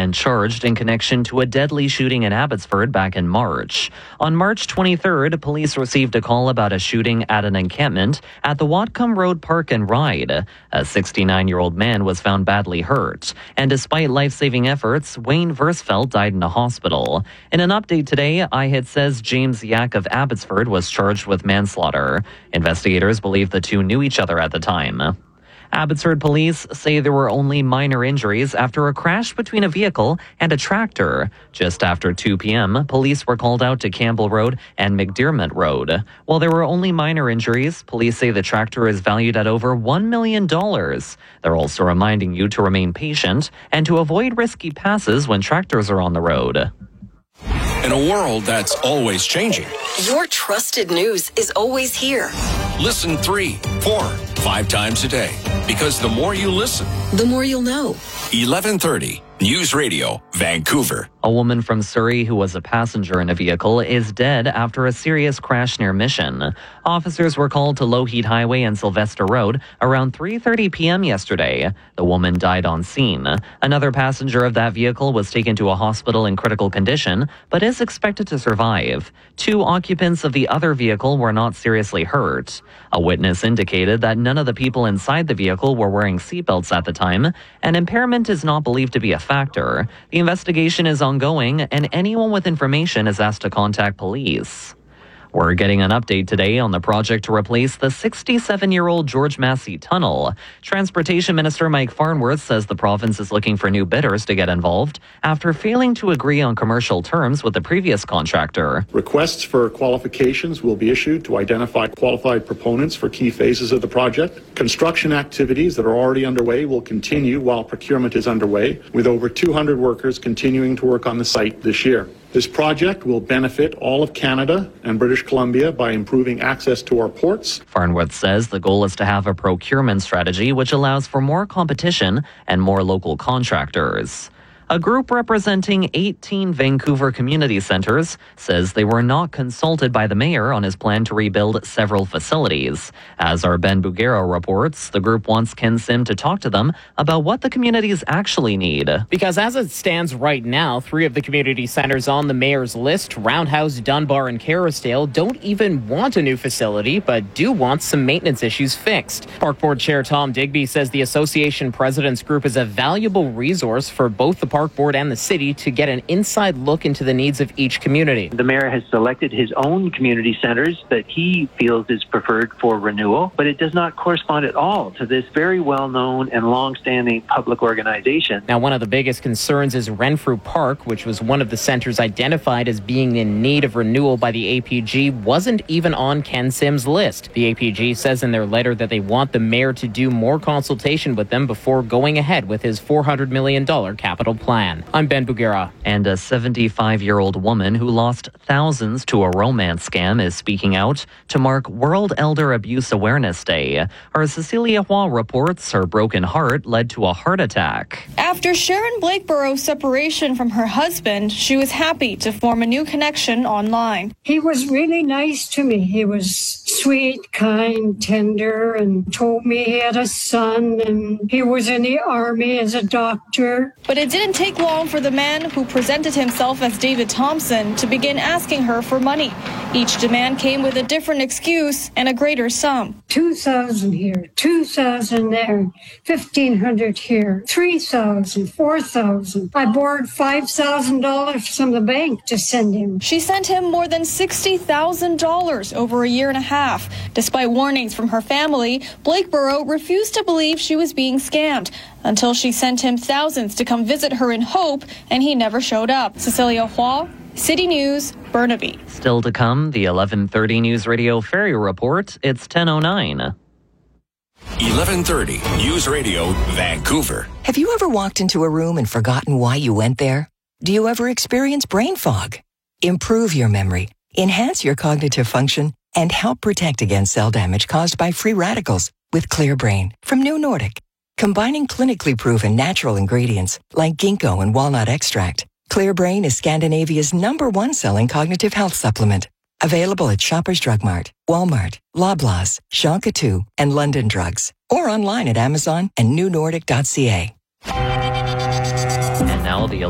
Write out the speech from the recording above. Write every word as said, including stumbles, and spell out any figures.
and charged in connection to a deadly shooting in Abbotsford back in March. On March twenty-third, police received a call about a shooting at an encampment at the Whatcom Road Park and Ride. A sixty-nine-year-old man was found badly hurt, and despite life-saving efforts, Wayne Versfeld died in a hospital. In an update today, I H I D says James Yak of Abbotsford was charged with manslaughter. Investigators believe the two knew each other at the time. Abbotsford police say there were only minor injuries after a crash between a vehicle and a tractor. Just after two p.m., police were called out to Campbell Road and McDermott Road. While there were only minor injuries, police say the tractor is valued at over one million dollars. They're also reminding you to remain patient and to avoid risky passes when tractors are on the road. In a world that's always changing, your trusted news is always here. Listen three, four, five times a day. Because the more you listen, the more you'll know. eleven thirty News Radio, Vancouver. A woman from Surrey who was a passenger in a vehicle is dead after a serious crash near Mission. Officers were called to Lougheed Highway and Sylvester Road around three thirty p.m. yesterday. The woman died on scene. Another passenger of that vehicle was taken to a hospital in critical condition, but is expected to survive. Two occupants of the other vehicle were not seriously hurt. A witness indicated that none of the people inside the vehicle were wearing seatbelts at the time, and impairment is not believed to be a factor. The investigation is ongoing, and anyone with information is asked to contact police. We're getting an update today on the project to replace the sixty-seven-year-old George Massey Tunnel. Transportation Minister Mike Farnworth says the province is looking for new bidders to get involved after failing to agree on commercial terms with the previous contractor. Requests for qualifications will be issued to identify qualified proponents for key phases of the project. Construction activities that are already underway will continue while procurement is underway, with over two hundred workers continuing to work on the site this year. This project will benefit all of Canada and British Columbia by improving access to our ports. Farnworth says the goal is to have a procurement strategy which allows for more competition and more local contractors. A group representing eighteen Vancouver community centres says they were not consulted by the mayor on his plan to rebuild several facilities. As our Ben Bugera reports, the group wants Ken Sim to talk to them about what the communities actually need. Because as it stands right now, three of the community centres on the mayor's list, Roundhouse, Dunbar and Kerrisdale, don't even want a new facility, but do want some maintenance issues fixed. Park Board Chair Tom Digby says the association president's group is a valuable resource for both the Park Board and the city to get an inside look into the needs of each community. The mayor has selected his own community centres that he feels is preferred for renewal, but it does not correspond at all to this very well-known and long-standing public organization. Now, one of the biggest concerns is Renfrew Park, which was one of the centres identified as being in need of renewal by the A P G, wasn't even on Ken Sim's list. The A P G says in their letter that they want the mayor to do more consultation with them before going ahead with his four hundred million dollars capital plan. I'm Ben Bugera. And a seventy-five-year-old woman who lost thousands to a romance scam is speaking out to mark World Elder Abuse Awareness Day. Our Cecilia Hua reports her broken heart led to a heart attack. After Sharon Blakeborough's separation from her husband, she was happy to form a new connection online. He was really nice to me. He was sweet, kind, tender, and told me he had a son and he was in the army as a doctor. But it didn't take long for the man who presented himself as David Thompson to begin asking her for money. Each demand came with a different excuse and a greater sum. Two thousand here, two thousand there, fifteen hundred here, three thousand, four thousand. I borrowed five thousand dollars from the bank to send him. She sent him more than sixty thousand dollars over a year and a half. Despite warnings from her family, Blakeborough refused to believe she was being scammed until she sent him thousands to come visit her in Hope, and he never showed up. Cecilia Hua, City News, Burnaby. Still to come, the eleven thirty News Radio Ferry Report. It's ten oh nine. eleven thirty News Radio, Vancouver. Have you ever walked into a room and forgotten why you went there? Do you ever experience brain fog? Improve your memory, enhance your cognitive function, and help protect against cell damage caused by free radicals with Clear Brain from New Nordic. Combining clinically proven natural ingredients like ginkgo and walnut extract, Clear Brain is Scandinavia's number one selling cognitive health supplement. Available at Shoppers Drug Mart, Walmart, Loblaws, Shonka two, and London Drugs. Or online at Amazon and new nordic dot c a. And now the